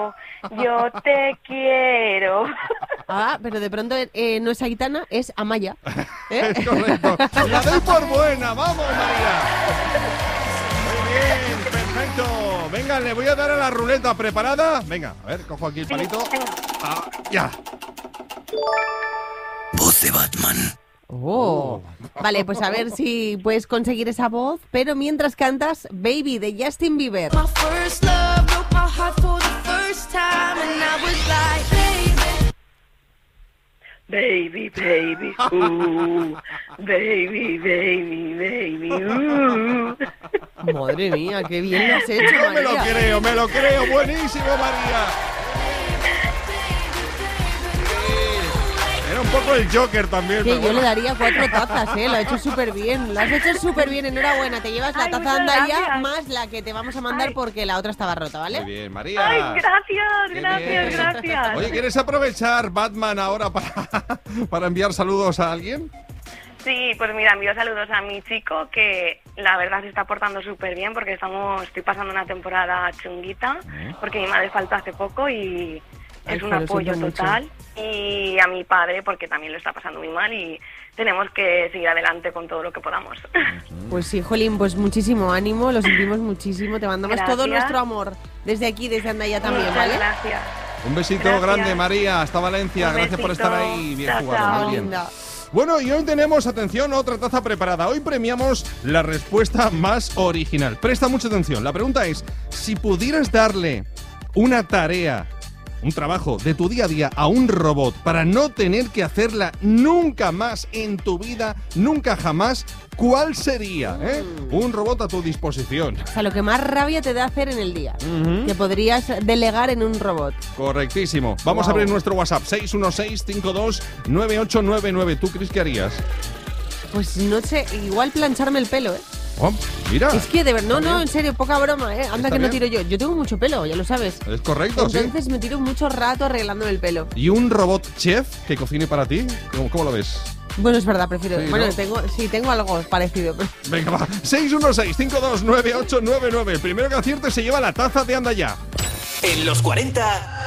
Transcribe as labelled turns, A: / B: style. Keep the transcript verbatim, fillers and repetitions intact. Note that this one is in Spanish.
A: yo te quiero.
B: Ah, pero de pronto eh, no es Aitana, es Amaya. ¿Eh?
C: Es correcto. La doy por buena. ¡Vamos, María! Muy bien, perfecto. Venga, le voy a dar a la ruleta. ¿Preparada? Venga, a ver, cojo aquí el palito. Ah, ya.
D: Voz de Batman.
B: Oh. Vale, pues a ver si puedes conseguir esa voz, pero mientras cantas Baby de Justin Bieber.
E: My first love broke my heart for the first time and I was like,
A: Baby, baby, uh, baby, baby, baby, uh.
B: Madre mía, qué bien lo has hecho,
C: No
B: María.
C: me lo creo, me lo creo. Buenísimo, María. Era un poco el Joker también.
B: Que
C: pero
B: yo
C: bueno.
B: le daría cuatro tazas, ¿eh? Lo ha hecho súper bien. Lo has hecho súper bien. Enhorabuena. Te llevas la
A: Ay,
B: taza
A: muchas
B: Andaya
A: gracias.
B: más la que te vamos a mandar
A: Ay.
B: porque la otra estaba rota, ¿vale?
C: Muy bien, María.
A: Ay, gracias,
C: Qué
A: gracias,
C: bien.
A: gracias.
C: Oye, ¿quieres aprovechar Batman ahora para, para enviar saludos a alguien?
A: Sí, pues mira, envío saludos a mi chico que la verdad se está portando súper bien porque estamos, estoy pasando una temporada chunguita porque mi madre faltó hace poco y
B: Ay,
A: es un
B: jo, lo
A: apoyo
B: siento mucho.
A: total. Y a mi padre porque también lo está pasando muy mal y tenemos que seguir adelante con todo lo que podamos.
B: Pues sí, Jolín, pues muchísimo ánimo. Lo sentimos muchísimo. Te mandamos
A: Gracias.
B: todo nuestro amor desde aquí, desde Andaya también,
A: Muchas
B: ¿vale?
A: gracias.
C: Un besito
A: Gracias.
C: grande, María. Hasta Valencia.
A: Un
C: Gracias por
A: besito.
C: estar ahí. Bien
A: Chao,
C: jugado.
A: chao.
C: Muy bien.
B: Linda.
C: Bueno, y hoy tenemos, atención, otra taza preparada. Hoy premiamos la respuesta más original. Presta mucha atención. La pregunta es, si pudieras darle una tarea, un trabajo de tu día a día a un robot para no tener que hacerla nunca más en tu vida, nunca jamás, ¿cuál sería? ¿Eh? Un robot a tu disposición.
B: O sea, lo que más rabia te da hacer en el día.
C: Ujú.
B: Que podrías delegar en un robot.
C: Correctísimo. Vamos
B: Wow.
C: a abrir nuestro WhatsApp, seis uno seis, cinco dos nueve ocho nueve nueve. ¿Tú, Cris, qué harías?
B: Pues no sé, igual plancharme el pelo, ¿eh?
C: Oh, mira.
B: Es que de verdad, no,
C: Está
B: no,
C: bien.
B: en serio, poca broma, ¿eh? Anda
C: Está
B: que no
C: bien.
B: tiro yo. Yo tengo mucho pelo, ya lo sabes.
C: Es correcto, sí.
B: Entonces me tiro mucho rato arreglándome el pelo.
C: ¿Y un robot chef que cocine para ti? ¿Cómo, cómo lo ves?
B: Bueno, es verdad, prefiero.
C: Sí,
B: bueno,
C: ¿no?
B: tengo, sí, tengo algo parecido. pero-
C: Venga, va. seis uno seis, cinco dos nueve ocho nueve nueve. El primero que acierte se lleva la taza de Anda Ya.
D: En los cuarenta,